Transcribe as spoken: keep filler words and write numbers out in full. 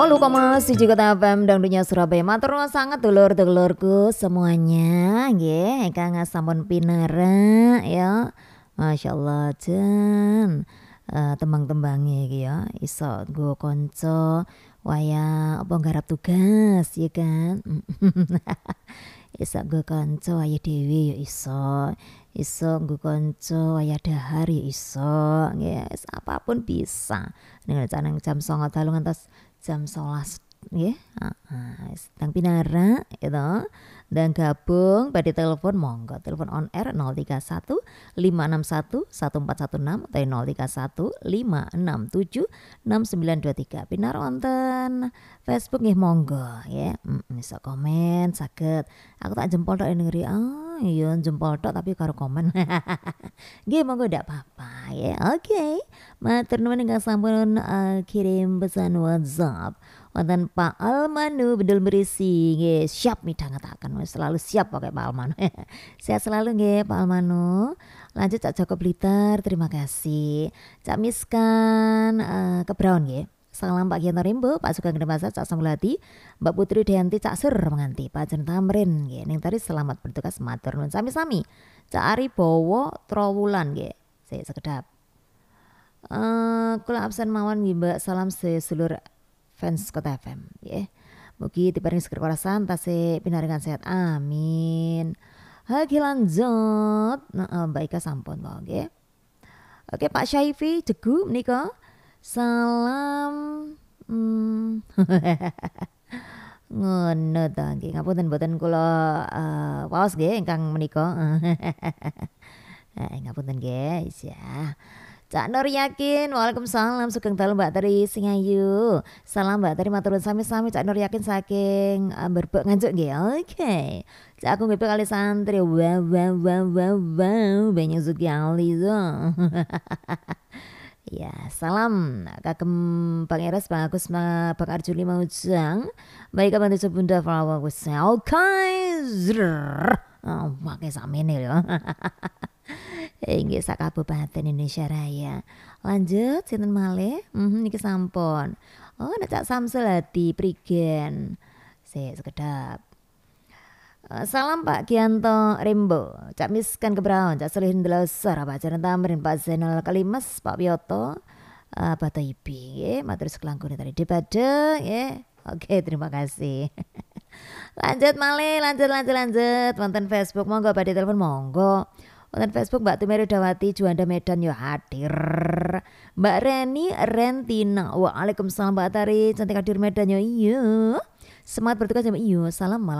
Halo Mas, siji Kota F M Dangdunya Surabaya. Matur nuwun sanget dulur-dulurku semuanya nggih, ingkang sampun pinara ya. Masyaallah jen eee, tembang-tembange iki ya iso nggo kanca wayah apa nggarap tugas ya kan. Iso nggo kanca wayah dhewe ya iso. Iso nggo kanca wayah dahar ya iso, nggih wis apapun bisa. Ning jam sanga dalu ngantos jam sewelas nggih, heeh, wis teng pinara gitu. Dan gabung badhe telepon monggo telepon on air nol tiga satu lima enam satu satu empat satu enam atau nol tiga satu lima enam tujuh enam sembilan dua tiga. Pinar wonten Facebook nggih monggo ya. Heeh, iso komen saged. Aku tak jempol tok ngeri. Ah, iya jempol tok tapi karo komen. Nggih monggo ndak apa-apa ya. Oke. Matur nuwun ingkang sampun uh, kirim pesan WhatsApp. Wonten Pak Almanu bedul berisi nggih siap midhangetaken wis selalu siap pakai Pak Almanu. Sehat selalu nggih Pak Almanu. Lanjut Cak Joko Blitar, terima kasih. Cak Miskan uh, Kebraon nggih. Salam Pak Gianto Rimbo, Pak Sugeng Demasa, Cak Samulati, Mbak Putri Deanti, Cak Sur menganti, Pak Jen Tamrin nggih. Ning tadi selamat bertugas matur nuwun sami-sami. Cak Ari Bowo Trowulan nggih. Sik sekedap. Eh uh, kula absen mawon nggih Mbak, salam sesulur fans Kota F M ya. Mugi diparingi seger karasan tasih pinaringan sehat. Amin. Hagi lanjut. Nah, Mbak Ika sampun wae nggih. Oke Pak Syaifi Jegu menika. Salam hmm. Ngono ta nggih. Ngapunten mboten kula uh, waos nggih ingkang menika. Eh ngapunten nggih ya. Cak Nur Yakin, waalaikumsalam, sugeng dalu Mbak Teri sing ayu. Salam Mbak Teri matur nuwun sami-sami Cak Nur Yakin saking uh, Berbek Nganjuk nggih. Oke. Cak aku ngepek kali santri. Wow wow wow wow wow. Banyak sekali tuh. Ya, salam kagem Bang Eras, Bang Agus, Bang Arjuli Maujang. Baik kapan itu Bunda Flower Wesel Kaiser. Oh, pakai samene lho. Inggih sak Kabupaten Indonesia Raya. Lanjut sinten malih? Mhm niki sampun. Oh nek Cak Samsul Hadi Prigen. Sik sekedap. Uh, salam Pak Gianto Rimbo, Cak Miskan Kebraon, Cak Solihin Delosor, Pak Jaran Tamrin, Pak Zainal Kalimas, Pak Piyoto, uh, Pak Taibi, ya, matur sekelangkune tadi debade, ya. Oke, terima kasih. Lanjut malih, lanjut lanjut lanjut. Wonten Facebook monggo badhe telepon monggo. Wonten Facebook Mbak Tumeri Dawati Juanda Medan yo hadir. Mbak Reni Rentina. Waalaikumsalam Mbak Tari cantik hadir Medan yo iya. Semangat bertugas ya Mbak. Iya, salam malam.